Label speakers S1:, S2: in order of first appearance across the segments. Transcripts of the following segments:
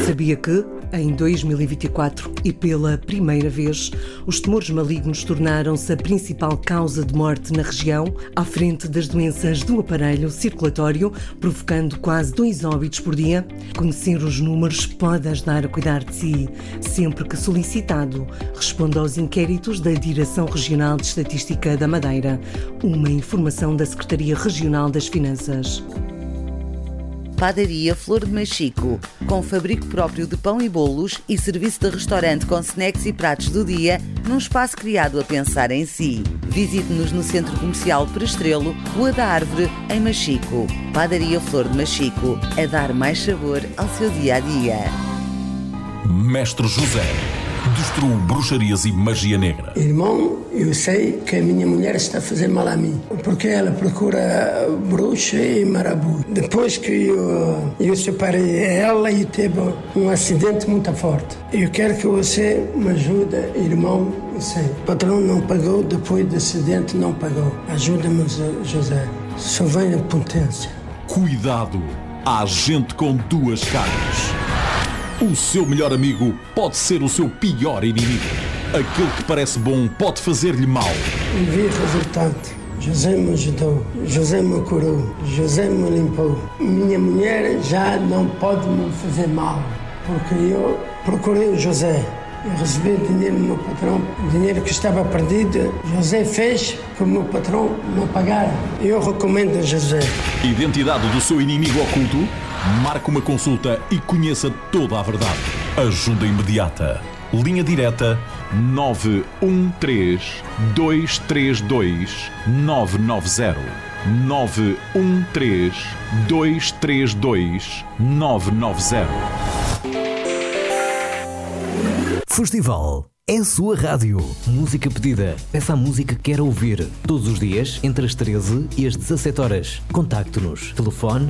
S1: Sabia que, em 2024 e pela primeira vez, os tumores malignos tornaram-se a principal causa de morte na região, à frente das doenças do aparelho circulatório, provocando quase 2 óbitos por dia? Conhecer os números pode ajudar a cuidar de si. Sempre que solicitado, responda aos inquéritos da Direção Regional de Estatística da Madeira. Uma informação da Secretaria Regional das Finanças.
S2: Padaria Flor de Machico, com fabrico próprio de pão e bolos e serviço de restaurante com snacks e pratos do dia, num espaço criado a pensar em si. Visite-nos no Centro Comercial Prestrelo, Rua da Árvore, em Machico. Padaria Flor de Machico, a dar mais sabor ao seu dia-a-dia.
S3: Mestre José destruiu bruxarias e magia negra.
S4: Irmão, eu sei que a minha mulher está a fazer mal a mim, porque ela procura bruxa e marabu. Depois que eu separei ela e teve um acidente muito forte. Eu quero que você me ajude, irmão. Sei. O patrão não pagou, depois do acidente não pagou. Ajuda-me, José. Só vem a potência.
S3: Cuidado, há gente com duas caras. O seu melhor amigo pode ser o seu pior inimigo. Aquele que parece bom pode fazer-lhe mal.
S4: E vi resultado. José me ajudou, José me curou, José me limpou. Minha mulher já não pode me fazer mal, porque eu procurei o José. Eu recebi dinheiro do meu patrão, dinheiro que estava perdido. José fez que o meu patrão não pagara. Eu recomendo a José.
S3: Identidade do seu inimigo oculto? Marque uma consulta e conheça toda a verdade. Ajuda imediata. Linha direta 913-232-990. 913-232-990.
S5: Festival é a sua rádio. Música pedida. Peça a música que quer ouvir. Todos os dias, entre as 13 e as 17 horas. Contacte-nos. Telefone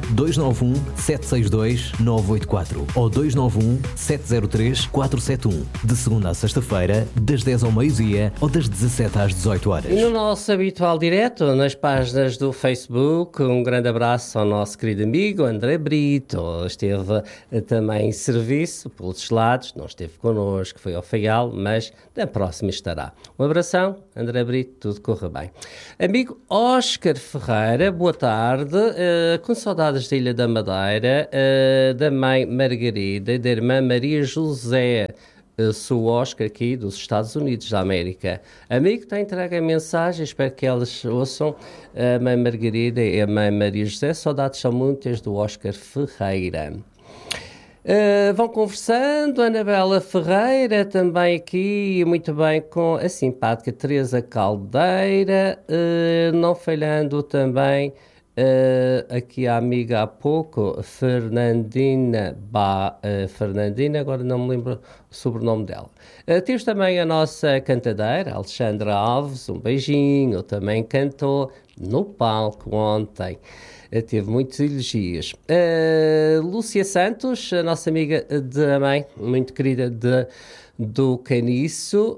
S5: 291-762-984 ou 291-703-471. De segunda a sexta-feira, das 10 ao meio-dia ou das 17 às 18 horas.
S6: E no nosso habitual direto, nas páginas do Facebook, um grande abraço ao nosso querido amigo André Brito. Esteve também em serviço pelos lados, não esteve connosco, foi ao Faial, mas na próxima estará. Um abração, André Brito, tudo corra bem. Amigo Oscar Ferreira, boa tarde, com saudades da Ilha da Madeira, da mãe Margarida e da irmã Maria José. Sou o Oscar aqui dos Estados Unidos da América. Amigo, está entregue a mensagem, espero que elas ouçam. A mãe Margarida e a mãe Maria José, saudades são muitas do Oscar Ferreira. Vão conversando, Anabela Ferreira também aqui, muito bem, com a simpática Teresa Caldeira, não falhando também aqui a amiga há pouco, Fernandina, Fernandina, agora não me lembro o sobrenome dela. Temos também a nossa cantadeira, Alexandra Alves, um beijinho, também cantou no palco ontem. Teve muitos elogios. Lúcia Santos, a nossa amiga da mãe, muito querida do Caniço.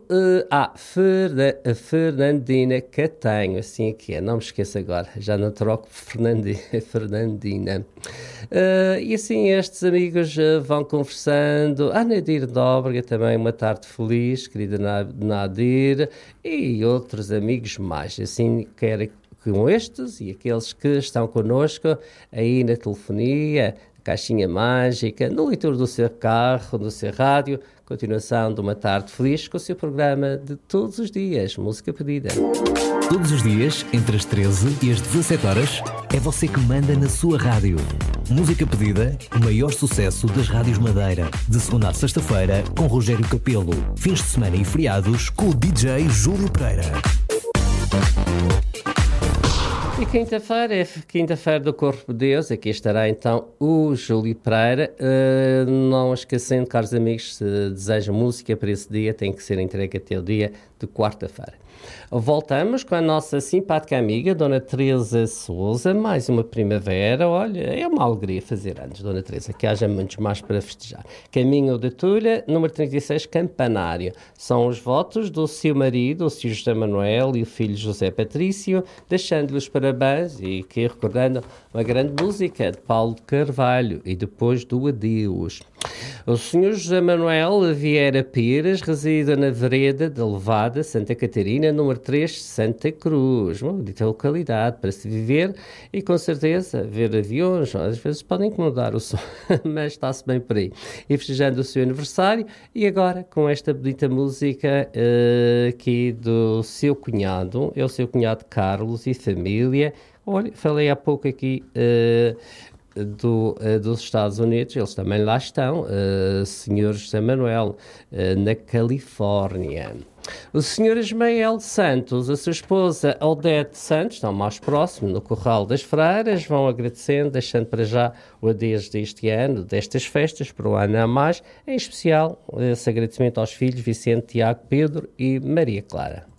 S6: Fernandina Catanho, assim que é, não me esqueço agora, já não troco Fernandina. E assim estes amigos vão conversando. A Nadir Nóbrega também, uma tarde feliz, querida Nadir, e outros amigos mais, assim quero com estes e aqueles que estão connosco aí na telefonia, caixinha mágica, no leitor do seu carro, do seu rádio. Continuação de uma tarde feliz com o seu programa de todos os dias, Música Pedida.
S5: Todos os dias, entre as 13 e as 17 horas, é você que manda na sua rádio. Música Pedida, o maior sucesso das rádios Madeira. De segunda a sexta-feira, com Rogério Capelo. Fins de semana e feriados, com o DJ Júlio Pereira.
S6: E quinta-feira é quinta-feira do Corpo de Deus. Aqui estará então o Júlio Pereira. Não esquecendo, caros amigos, se desejam música para esse dia, tem que ser entregue até o dia de quarta-feira. Voltamos com a nossa simpática amiga, Dona Teresa Sousa, mais uma primavera. Olha, é uma alegria fazer anos, Dona Teresa, que haja muitos mais para festejar. Caminho de Tulha, número 36, Campanário. São os votos do seu marido, o Sr. José Manuel, e o filho José Patrício, deixando-lhes parabéns e que recordando uma grande música de Paulo de Carvalho e depois do Adeus. O Sr. José Manuel Vieira Pires reside na vereda da Levada, Santa Catarina, número 3, Santa Cruz. Uma bonita localidade para se viver e, com certeza, ver aviões. Às vezes podem incomodar o som, mas está-se bem por aí. E festejando o seu aniversário, e agora com esta bonita música aqui do seu cunhado, é o seu cunhado Carlos e família. Olha, falei há pouco aqui dos Estados Unidos, eles também lá estão, Sr. José Manuel, na Califórnia. O Sr. Ismael Santos, a sua esposa Aldete Santos, estão mais próximos, no Corral das Freiras, vão agradecendo, deixando para já o adeus deste ano, destas festas, para o ano a mais, em especial esse agradecimento aos filhos Vicente, Tiago, Pedro e Maria Clara.